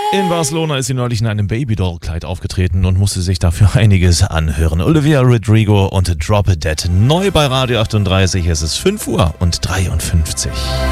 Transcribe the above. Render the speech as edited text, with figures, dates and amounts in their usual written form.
In Barcelona ist sie neulich in einem Babydoll-Kleid aufgetreten und musste sich dafür einiges anhören. Olivia Rodrigo und Drop It Dead. Neu bei Radio 38. Es ist 5:53 Uhr.